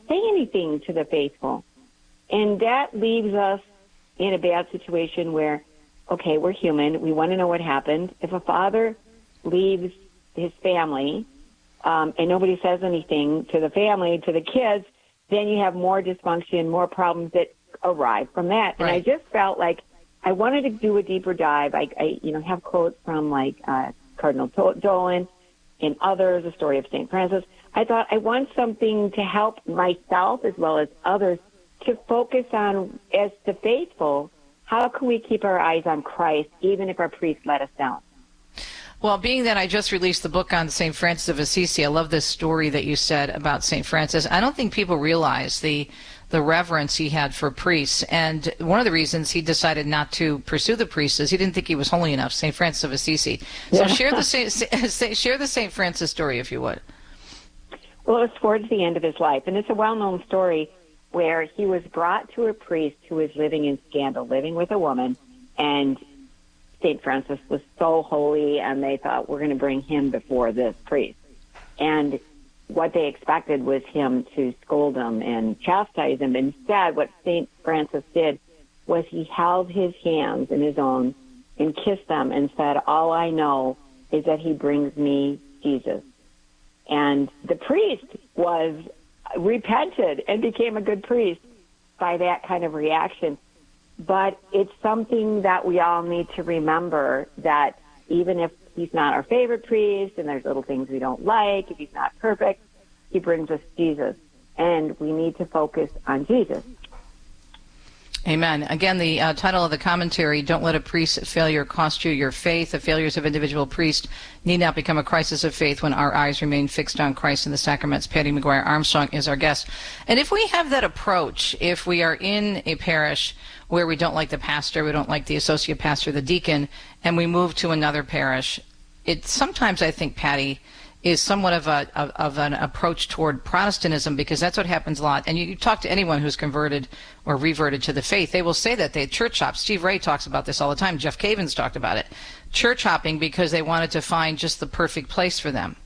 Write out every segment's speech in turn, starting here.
say anything to the faithful. And that leaves us in a bad situation where, okay, we're human. We want to know what happened. If a father leaves his family and nobody says anything to the family, to the kids, then you have more dysfunction, more problems that arise from that. Right. And I just felt like I wanted to do a deeper dive. I have quotes from like Cardinal Dolan and others, the story of St. Francis. I thought I want something to help myself as well as others to focus on, as the faithful, how can we keep our eyes on Christ even if our priests let us down? Well, being that I just released the book on St. Francis of Assisi, I love this story that you said about St. Francis. I don't think people realize the reverence he had for priests. And one of the reasons he decided not to pursue the priest is he didn't think he was holy enough, St. Francis of Assisi. So share the St. Francis story, if you would. Well, it was towards the end of his life, and it's a well-known story where he was brought to a priest who was living in scandal, living with a woman, and St. Francis was so holy, and they thought, we're going to bring him before this priest. And what they expected was him to scold him and chastise him. Instead, what St. Francis did was he held his hands in his own and kissed them and said, all I know is that he brings me Jesus. And the priest repented and became a good priest by that kind of reaction. But it's something that we all need to remember, that even if he's not our favorite priest and there's little things we don't like, if he's not perfect, he brings us Jesus. And we need to focus on Jesus. Amen. Again, the title of the commentary, Don't Let a Priest's Failure Cost You Your Faith. The failures of individual priests need not become a crisis of faith when our eyes remain fixed on Christ and the sacraments. Patty McGuire Armstrong is our guest. And if we have that approach, if we are in a parish where we don't like the pastor, we don't like the associate pastor, the deacon, and we move to another parish, it sometimes, I think, Patty, is somewhat of an approach toward Protestantism, because that's what happens a lot. And you talk to anyone who's converted or reverted to the faith, they will say that they church hop. Steve Ray talks about this all the time. Jeff Cavins talked about it. Church hopping because they wanted to find just the perfect place for them.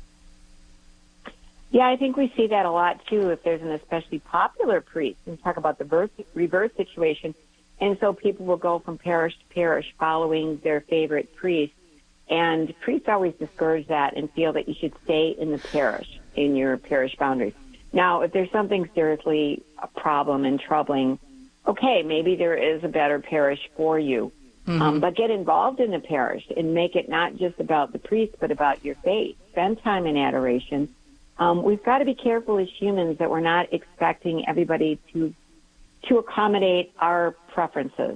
Yeah, I think we see that a lot, too, if there's an especially popular priest. We talk about the reverse situation. And so people will go from parish to parish following their favorite priest. And priests always discourage that and feel that you should stay in the parish, in your parish boundaries. Now, if there's something seriously a problem and troubling, okay, maybe there is a better parish for you. Mm-hmm. But get involved in the parish and make it not just about the priest, but about your faith. Spend time in adoration. We've got to be careful as humans that we're not expecting everybody to accommodate our preferences.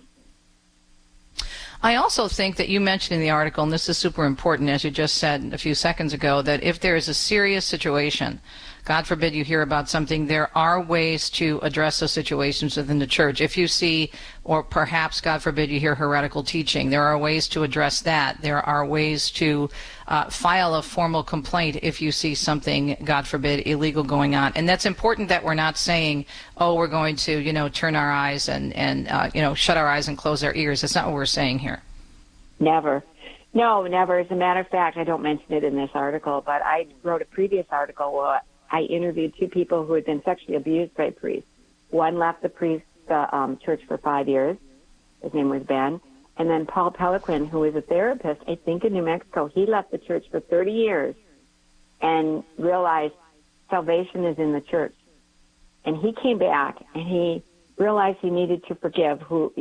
I also think that you mentioned in the article, and this is super important, as you just said a few seconds ago, that if there is a serious situation, God forbid you hear about something, there are ways to address those situations within the church. If you see, or perhaps, God forbid, you hear heretical teaching, there are ways to address that. There are ways to file a formal complaint if you see something, God forbid, illegal going on. And that's important, that we're not saying, oh, we're going to, turn our eyes and shut our eyes and close our ears. That's not what we're saying here. Never. No, never. As a matter of fact, I don't mention it in this article, but I wrote a previous article where I interviewed two people who had been sexually abused by priests. One left the church for 5 years. His name was Ben. And then Paul Peliquin, who was a therapist, I think in New Mexico, he left the church for 30 years and realized salvation is in the church. And he came back and he realized he needed to forgive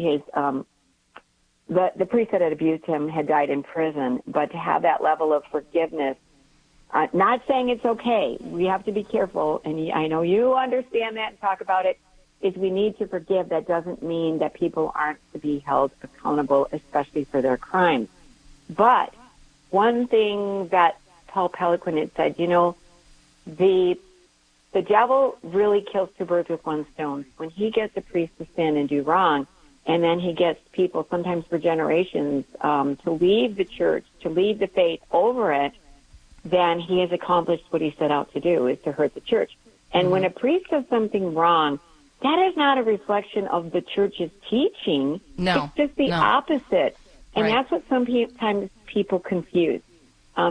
the priest that had abused him had died in prison, but to have that level of forgiveness, not saying it's okay. We have to be careful, and I know you understand that and talk about it, is we need to forgive. That doesn't mean that people aren't to be held accountable, especially for their crimes. But one thing that Paul Peliquin had said, the devil really kills two birds with one stone. When he gets a priest to sin and do wrong, and then he gets people, sometimes for generations, to leave the church, to leave the faith over it, then he has accomplished what he set out to do, is to hurt the church. And when a priest does something wrong, that is not a reflection of the church's teaching. No. It's just the opposite. And right. That's what sometimes people confuse.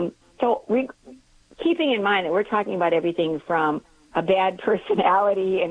Keeping in mind that we're talking about everything from a bad personality and